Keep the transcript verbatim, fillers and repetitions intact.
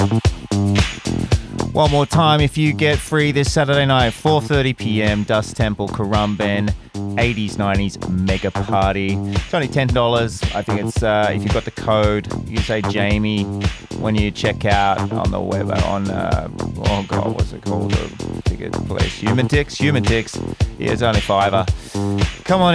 One more time, if you get free this Saturday night, four thirty p.m, Dust Temple, Currumbin, eighties, nineties mega party. It's only ten dollars. I think it's, uh, if you've got the code, you can say Jamie when you check out on the web, on, uh, oh God, what's it called? The ticket place. Humantix? Humantix. Yeah, it's only fiver. Come on